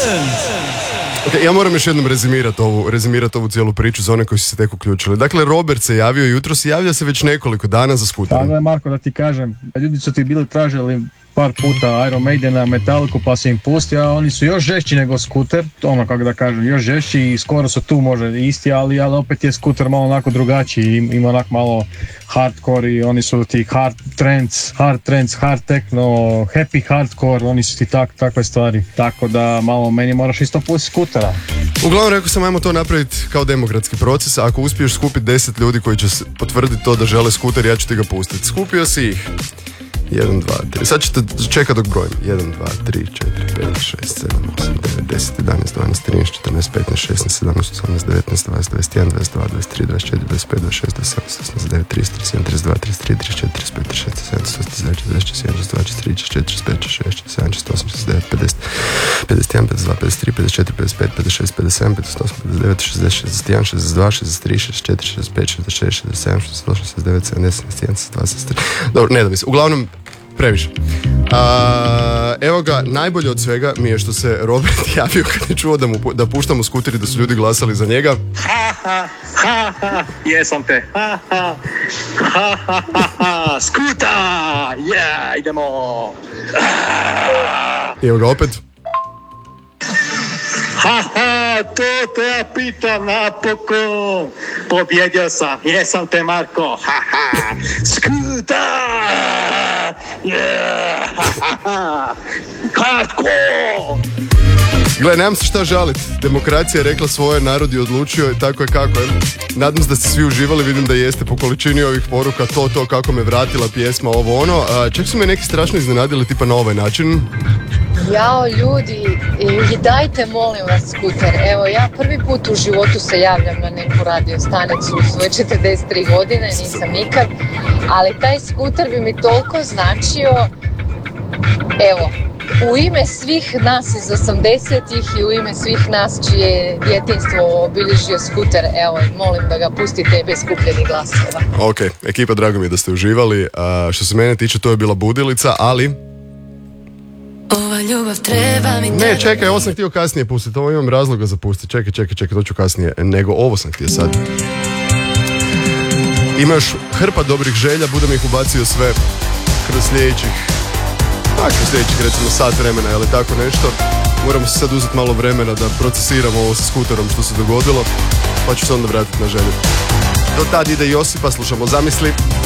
Okay, ja moram još jednom rezimirati ovu cijelu priču za one koji su se tek uključili. Dakle, Robert se javio jutros i javlja se već nekoliko dana za skuterom. Tako je, Marko, da ti kažem, ljudi su ti bili tražili par puta Iron Maidena, Metalliku, pa se im pusti, a oni su još žešći nego skuter, ono kako da kažem, još žešći i skoro su tu možda isti, ali opet je skuter malo onako drugačiji, ima onako malo hardcore i oni su ti hard trance, hard techno, happy hardcore, oni su ti takve stvari, tako da malo meni moraš isto pustiti skutera. Uglavnom rekao sam, ajmo to napraviti kao demokratski proces, ako uspiješ skupiti 10 ljudi koji će potvrditi to da žele skuter, ja ću ti ga pustiti. Skupio si ih. 1, 2, 3, sad ćete čekati dok brojim. 1, 2, 3, 4, 5, 6, 7, 8, 9, 10, 11, 12, 13, 14, 15, 16, 17, 18, 19, 20, 21, 22, 23, 24, 25, 26, 27, 29, 30, 31, 32, 33, 34, 35, 36, 37, 38, 39, 40, 41, 42, 43, 44, 45, 46, 47, 68, 69, 50, 51, 52, 53, 54, 55, 56, 57, 58, 59, 60, 61, 62, 63, 64, 65, 66, 67, 68, 69, 70, 71, 72, 73. Dobro, ne da mi se. Uglavnom, previše. Evo ga, najbolje od svega mi je što se Robert javio kad je čuo da puštamo skuter i da su ljudi glasali za njega. Jesam te. Skuta! Yeah, idemo! Evo ga opet. To te ja pitam napokon. Pobjedio sam, jesam te Marko. Skuta! Yeah! Hardcore! Gle, nemam se šta žalit. Demokracija je rekla svoje, narod je odlučio i tako je kako je. Nadam se da ste svi uživali, vidim da jeste po količini ovih poruka, to kako me vratila pjesma, ovo ono. Čak su me neki strašno iznenadili, tipa na ovaj način. Jao ljudi, dajte molim vas skuter. Evo, ja prvi put u životu se javljam na neku radio stanicu u svoje 43 godine, nisam nikad, ali taj skuter bi mi toliko značio. Evo, u ime svih nas iz 80-ih i u ime svih nas čije djetinjstvo obilježio skuter, evo, molim da ga pustite bez skupljenih glasova. Ok, ekipa, drago mi je da ste uživali. Što se mene tiče, to je bila budilica, ali... Ova ljubav treba mi... Ne, čekaj, ovo sam htio kasnije pustiti, ovo imam razloga za pustiti. Čekaj, to ću kasnije, nego ovo sam htio sad. Ima još hrpa dobrih želja, budem ih ubacio sve kroz sljedećih recimo sat vremena ili tako nešto. Moramo se sad uzeti malo vremena da procesiramo ovo sa skuterom što se dogodilo, pa ću se onda vratiti na želju. Do tad ide Josipa, slušamo Zamisli.